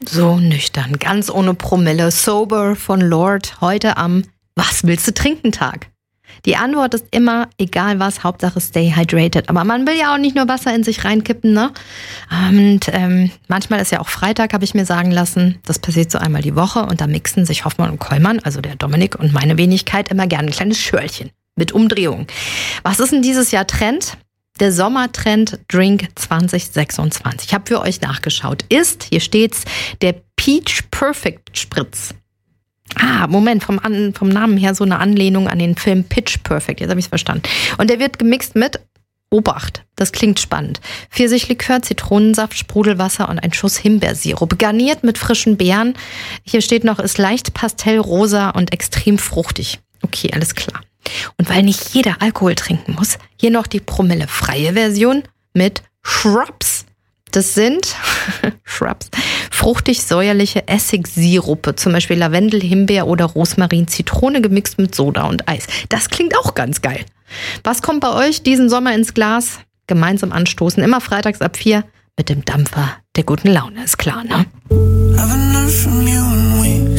So nüchtern, ganz ohne Promille, sober von Lord, heute am Was willst du trinken Tag. Die Antwort ist immer, egal was, Hauptsache stay hydrated. Aber man will ja auch nicht nur Wasser in sich reinkippen, ne? Und manchmal ist ja auch Freitag, habe ich mir sagen lassen. Das passiert so einmal die Woche und da mixen sich Hoffmann und Kollmann, also der Dominik und meine Wenigkeit, immer gerne ein kleines Schörlchen mit Umdrehung. Was ist denn dieses Jahr Trend? Der Sommertrend Drink 2026. Ich habe für euch nachgeschaut. Hier steht's, der Peach Perfect Spritz. Moment, vom Namen her so eine Anlehnung an den Film Pitch Perfect. Jetzt habe ich es verstanden. Und der wird gemixt mit, Obacht, das klingt spannend, Pfirsichlikör, Zitronensaft, Sprudelwasser und ein Schuss Himbeersirup. Garniert mit frischen Beeren. Hier steht noch, ist leicht pastellrosa und extrem fruchtig. Okay, alles klar. Und weil nicht jeder Alkohol trinken muss, hier noch die promillefreie Version mit Shrubs. Das sind Shrubs, fruchtig-säuerliche Essigsirupe, zum Beispiel Lavendel, Himbeer oder Rosmarin, Zitrone gemixt mit Soda und Eis. Das klingt auch ganz geil. Was kommt bei euch diesen Sommer ins Glas? Gemeinsam anstoßen, immer freitags ab 4 mit dem Dampfer der guten Laune, ist klar, ne?